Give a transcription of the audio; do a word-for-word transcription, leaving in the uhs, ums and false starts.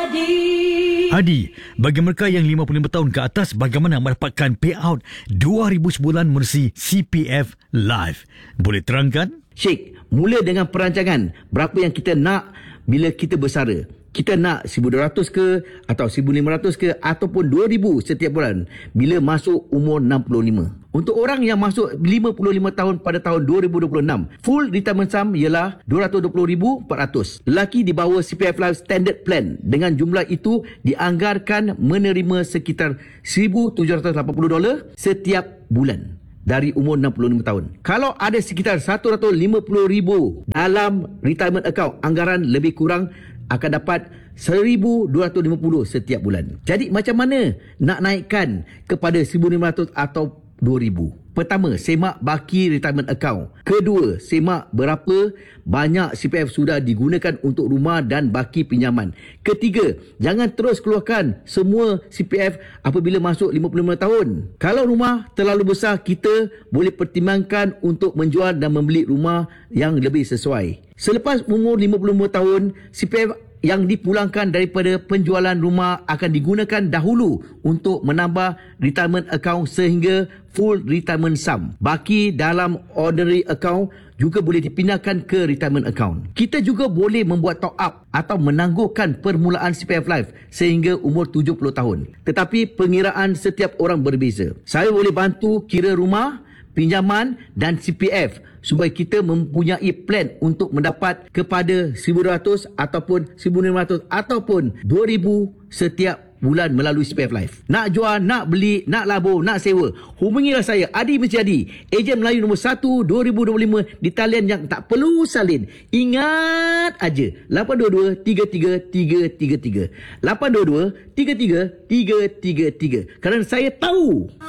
Adi, bagi mereka yang lima puluh lima tahun ke atas, bagaimana mendapatkan payout dua ribu sebulan menerusi C P F Life? Boleh terangkan? Sheikh, mula dengan perancangan berapa yang kita nak bila kita bersara. Kita nak seribu dua ratus ke atau seribu lima ratus ke ataupun dua ribu setiap bulan bila masuk umur enam puluh lima. Untuk orang yang masuk lima puluh lima tahun pada tahun dua ribu dua puluh enam, full retirement sum ialah dua ratus dua puluh ribu empat ratus. Lelaki di bawah C P F Life Standard Plan dengan jumlah itu dianggarkan menerima sekitar seribu tujuh ratus lapan puluh dolar setiap bulan dari umur enam puluh lima tahun. Kalau ada sekitar seratus lima puluh ribu dalam retirement account, anggaran lebih kurang akan dapat seribu dua ratus lima puluh setiap bulan. Jadi macam mana nak naikkan kepada seribu lima ratus atau dua ribu? Pertama, semak baki retirement account. Kedua, semak berapa banyak C P F sudah digunakan untuk rumah dan baki pinjaman. Ketiga, jangan terus keluarkan semua C P F apabila masuk lima puluh lima tahun. Kalau rumah terlalu besar, kita boleh pertimbangkan untuk menjual dan membeli rumah yang lebih sesuai. Selepas umur lima puluh lima tahun, C P F yang dipulangkan daripada penjualan rumah akan digunakan dahulu untuk menambah retirement account sehingga full retirement sum. Baki dalam ordinary account juga boleh dipindahkan ke retirement account. Kita juga boleh membuat top up atau menangguhkan permulaan C P F Life sehingga umur tujuh puluh tahun. Tetapi pengiraan setiap orang berbeza. Saya boleh bantu kira rumah, pinjaman dan C P F supaya kita mempunyai plan untuk mendapat kepada seribu dua ratus ataupun seribu lima ratus ataupun dua ribu setiap bulan melalui C P F Life. Nak jual, nak beli, nak labur, nak sewa, hubungilah saya, Adi Mesti Adi, ejen Melayu nombor satu dua ribu dua puluh lima di talian yang tak perlu salin. Ingat aja, lapan dua dua tiga tiga tiga tiga tiga lapan dua dua tiga tiga tiga tiga tiga, kerana saya tahu